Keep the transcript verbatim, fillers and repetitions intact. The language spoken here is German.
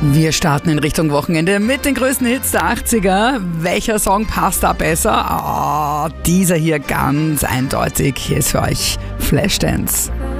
Wir starten in Richtung Wochenende mit den größten Hits der achtziger. Welcher Song passt da besser? Oh, dieser hier ganz eindeutig. Hier ist für euch Flashdance.